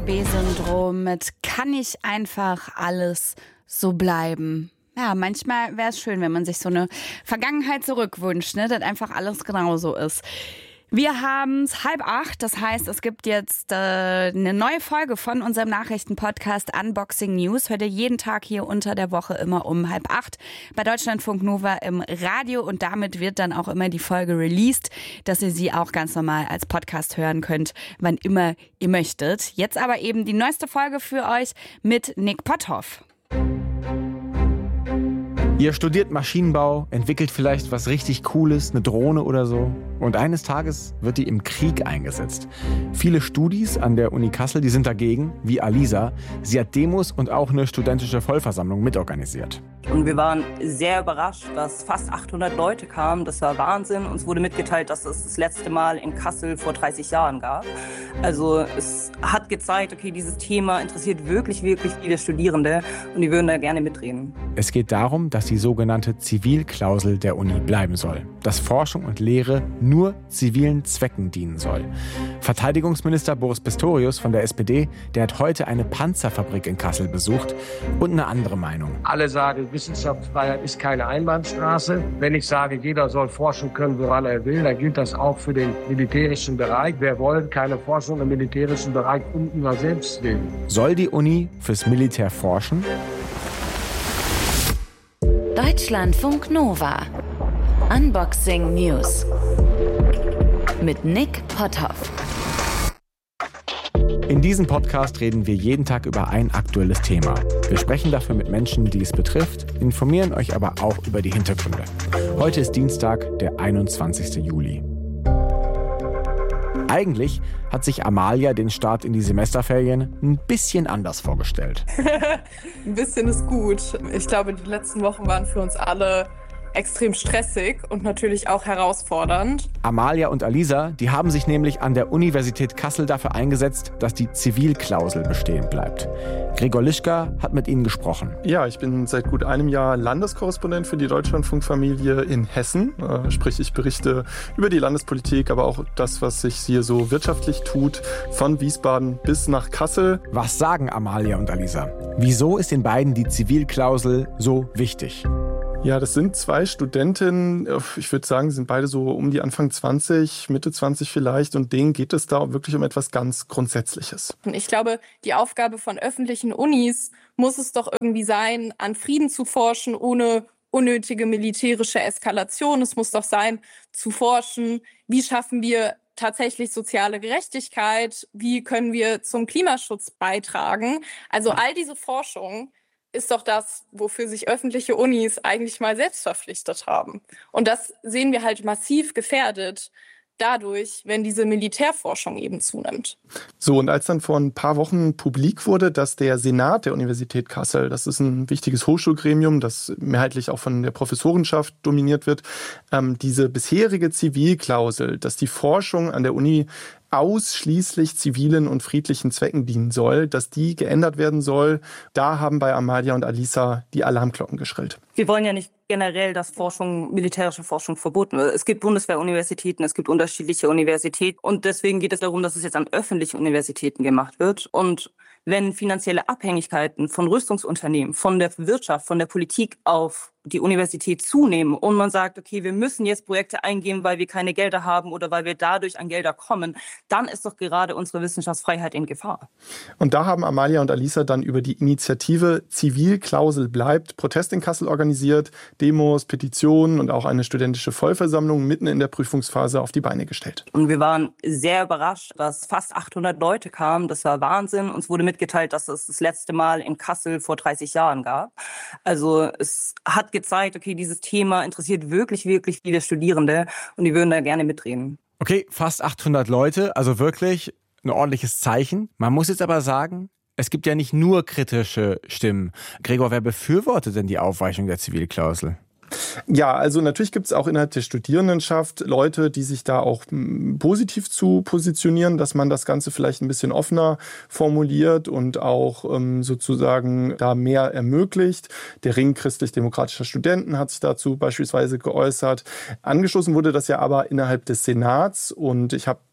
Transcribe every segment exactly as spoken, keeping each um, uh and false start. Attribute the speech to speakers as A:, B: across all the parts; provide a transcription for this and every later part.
A: B-Syndrom mit kann nicht einfach alles so bleiben. Ja, manchmal wäre es schön, wenn man sich so eine Vergangenheit zurückwünscht, ne, dass einfach alles genauso ist. Wir haben es halb acht, das heißt, es gibt jetzt äh, eine neue Folge von unserem Nachrichtenpodcast Unboxing News. Hört ihr jeden Tag hier unter der Woche immer um halb acht bei Deutschlandfunk Nova im Radio und damit wird dann auch immer die Folge released, dass ihr sie auch ganz normal als Podcast hören könnt, wann immer ihr möchtet. Jetzt aber eben die neueste Folge für euch mit Nick Potthoff.
B: Ihr studiert Maschinenbau, entwickelt vielleicht was richtig Cooles, eine Drohne oder so. Und eines Tages wird die im Krieg eingesetzt. Viele Studis an der Uni Kassel, die sind dagegen, wie Alisa. Sie hat Demos und auch eine studentische Vollversammlung mitorganisiert.
C: Und wir waren sehr überrascht, dass fast achthundert Leute kamen. Das war Wahnsinn. Uns wurde mitgeteilt, dass es das letzte Mal in Kassel vor dreißig Jahren gab. Also es hat gezeigt, okay, dieses Thema interessiert wirklich, wirklich viele Studierende und die würden da gerne mitreden.
B: Es geht darum, dass die sogenannte Zivilklausel der Uni bleiben soll. Dass Forschung und Lehre nur zivilen Zwecken dienen soll. Verteidigungsminister Boris Pistorius von der S P D, der hat heute eine Panzerfabrik in Kassel besucht und eine andere Meinung.
D: Alle sagen, Wissenschaftsfreiheit ist keine Einbahnstraße. Wenn ich sage, jeder soll forschen können, woran er will, dann gilt das auch für den militärischen Bereich. Wir wollen keine Forschung im militärischen Bereich um ihrer selbst willen.
B: Soll die Uni fürs Militär forschen?
E: Deutschlandfunk Nova. Unboxing News. Mit Nick Potthoff.
B: In diesem Podcast reden wir jeden Tag über ein aktuelles Thema. Wir sprechen dafür mit Menschen, die es betrifft, informieren euch aber auch über die Hintergründe. Heute ist Dienstag, der einundzwanzigsten Juli. Eigentlich hat sich Amalia den Start in die Semesterferien ein bisschen anders vorgestellt.
F: Ein bisschen ist gut. Ich glaube, die letzten Wochen waren für uns alle extrem stressig und natürlich auch herausfordernd.
B: Amalia und Alisa, die haben sich nämlich an der Universität Kassel dafür eingesetzt, dass die Zivilklausel bestehen bleibt. Gregor Lischka hat mit ihnen gesprochen.
G: Ja, ich bin seit gut einem Jahr Landeskorrespondent für die Deutschlandfunkfamilie in Hessen. Äh, sprich, ich berichte über die Landespolitik, aber auch das, was sich hier so wirtschaftlich tut, von Wiesbaden bis nach Kassel.
B: Was sagen Amalia und Alisa? Wieso ist den beiden die Zivilklausel so wichtig?
G: Ja, das sind zwei Studentinnen, ich würde sagen, sind beide so um die Anfang zwanzig, Mitte zwanzig vielleicht und denen geht es da wirklich um etwas ganz Grundsätzliches.
F: Ich glaube, die Aufgabe von öffentlichen Unis muss es doch irgendwie sein, an Frieden zu forschen, ohne unnötige militärische Eskalation. Es muss doch sein, zu forschen, wie schaffen wir tatsächlich soziale Gerechtigkeit, wie können wir zum Klimaschutz beitragen. Also all diese Forschung ist doch das, wofür sich öffentliche Unis eigentlich mal selbst verpflichtet haben. Und das sehen wir halt massiv gefährdet dadurch, wenn diese Militärforschung eben zunimmt.
G: So, und als dann vor ein paar Wochen publik wurde, dass der Senat der Universität Kassel, das ist ein wichtiges Hochschulgremium, das mehrheitlich auch von der Professorenschaft dominiert wird, ähm, diese bisherige Zivilklausel, dass die Forschung an der Uni ausschließlich zivilen und friedlichen Zwecken dienen soll, dass die geändert werden soll, da haben bei Amalia und Alisa die Alarmglocken geschrillt.
C: Wir wollen ja nicht generell, dass Forschung, militärische Forschung verboten wird. Es gibt Bundeswehruniversitäten, es gibt unterschiedliche Universitäten und deswegen geht es darum, dass es jetzt an öffentlichen Universitäten gemacht wird. Und wenn finanzielle Abhängigkeiten von Rüstungsunternehmen, von der Wirtschaft, von der Politik auf die Universität zunehmen und man sagt, okay, wir müssen jetzt Projekte eingehen, weil wir keine Gelder haben oder weil wir dadurch an Gelder kommen, dann ist doch gerade unsere Wissenschaftsfreiheit in Gefahr.
G: Und da haben Amalia und Alisa dann über die Initiative Zivilklausel bleibt Protest in Kassel organisiert, Demos, Petitionen und auch eine studentische Vollversammlung mitten in der Prüfungsphase auf die Beine gestellt.
C: Und wir waren sehr überrascht, dass fast achthundert Leute kamen. Das war Wahnsinn. Uns wurde mitgeteilt, dass es das letzte Mal in Kassel vor dreißig Jahren gab. Also es hat gezeigt, okay, dieses Thema interessiert wirklich, wirklich viele Studierende und die würden da gerne mitreden.
B: Okay, fast achthundert Leute, also wirklich ein ordentliches Zeichen. Man muss jetzt aber sagen, es gibt ja nicht nur kritische Stimmen. Gregor, wer befürwortet denn die Aufweichung der Zivilklausel?
G: Ja, also natürlich gibt es auch innerhalb der Studierendenschaft Leute, die sich da auch m, positiv zu positionieren, dass man das Ganze vielleicht ein bisschen offener formuliert und auch ähm, sozusagen da mehr ermöglicht. Der Ring christlich-demokratischer Studenten hat sich dazu beispielsweise geäußert. Angestoßen wurde das ja aber innerhalb des Senats und ich habe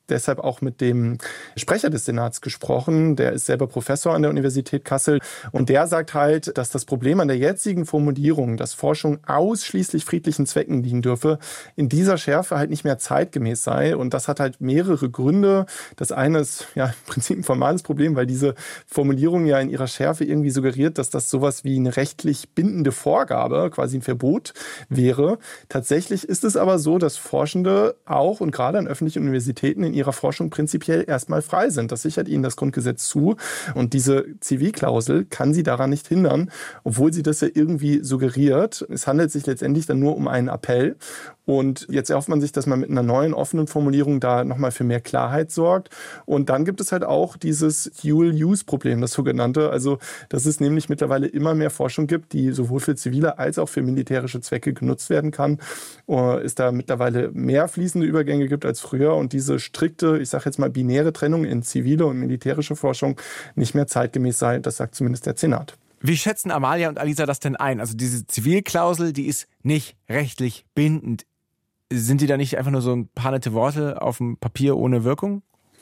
G: deshalb auch mit dem Sprecher des Senats gesprochen. Der ist selber Professor an der Universität Kassel. Und der sagt halt, dass das Problem an der jetzigen Formulierung, dass Forschung ausschließlich friedlichen Zwecken dienen dürfe, in dieser Schärfe halt nicht mehr zeitgemäß sei. Und das hat halt mehrere Gründe. Das eine ist ja im Prinzip ein formales Problem, weil diese Formulierung ja in ihrer Schärfe irgendwie suggeriert, dass das sowas wie eine rechtlich bindende Vorgabe, quasi ein Verbot wäre. Tatsächlich ist es aber so, dass Forschende auch und gerade an öffentlichen Universitäten in ihrer Forschung prinzipiell erstmal frei sind. Das sichert ihnen das Grundgesetz zu. Und diese Zivilklausel kann sie daran nicht hindern, obwohl sie das ja irgendwie suggeriert. Es handelt sich letztendlich dann nur um einen Appell. Und jetzt erhofft man sich, dass man mit einer neuen, offenen Formulierung da nochmal für mehr Klarheit sorgt. Und dann gibt es halt auch dieses Dual-Use-Problem, das sogenannte. Also, dass es nämlich mittlerweile immer mehr Forschung gibt, die sowohl für zivile als auch für militärische Zwecke genutzt werden kann. Es da mittlerweile mehr fließende Übergänge gibt als früher und diese strikte, ich sage jetzt mal binäre Trennung in zivile und militärische Forschung nicht mehr zeitgemäß sei. Das sagt zumindest der Senat.
B: Wie schätzen Amalia und Alisa das denn ein? Also diese Zivilklausel, die ist nicht rechtlich bindend. Sind die da nicht einfach nur so ein paar nette Worte auf dem Papier ohne Wirkung?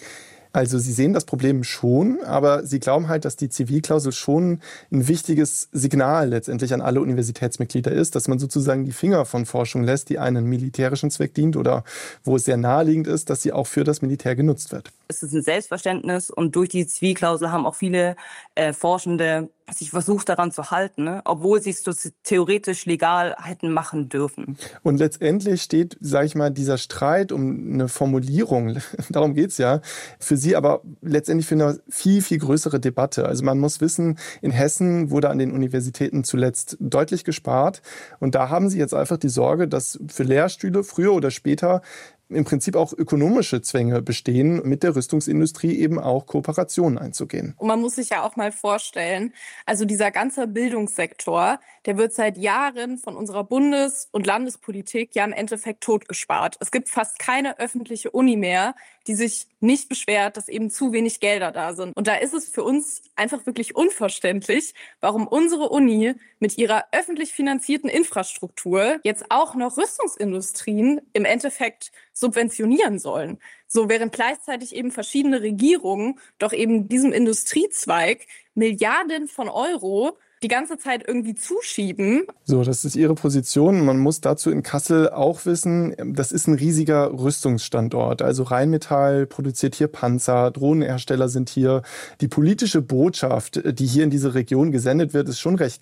G: Also sie sehen das Problem schon, aber sie glauben halt, dass die Zivilklausel schon ein wichtiges Signal letztendlich an alle Universitätsmitglieder ist, dass man sozusagen die Finger von Forschung lässt, die einen militärischen Zweck dient oder wo es sehr naheliegend ist, dass sie auch für das Militär genutzt wird.
C: Es ist ein Selbstverständnis und durch die Zivilklausel haben auch viele äh, Forschende sich versucht daran zu halten, ne? Obwohl sie es so theoretisch legal hätten machen dürfen.
G: Und letztendlich steht, sage ich mal, dieser Streit um eine Formulierung, darum geht's ja, für sie aber letztendlich für eine viel, viel größere Debatte. Also man muss wissen, in Hessen wurde an den Universitäten zuletzt deutlich gespart und da haben sie jetzt einfach die Sorge, dass für Lehrstühle früher oder später im Prinzip auch ökonomische Zwänge bestehen, mit der Rüstungsindustrie eben auch Kooperationen einzugehen.
F: Und man muss sich ja auch mal vorstellen, also dieser ganze Bildungssektor, der wird seit Jahren von unserer Bundes- und Landespolitik ja im Endeffekt totgespart. Es gibt fast keine öffentliche Uni mehr, die sich nicht beschwert, dass eben zu wenig Gelder da sind. Und da ist es für uns einfach wirklich unverständlich, warum unsere Uni mit ihrer öffentlich finanzierten Infrastruktur jetzt auch noch Rüstungsindustrien im Endeffekt subventionieren sollen. So, während gleichzeitig eben verschiedene Regierungen doch eben diesem Industriezweig Milliarden von Euro die ganze Zeit irgendwie zuschieben.
G: So, das ist ihre Position. Man muss dazu in Kassel auch wissen, das ist ein riesiger Rüstungsstandort. Also Rheinmetall produziert hier Panzer, Drohnenhersteller sind hier. Die politische Botschaft, die hier in diese Region gesendet wird, ist schon recht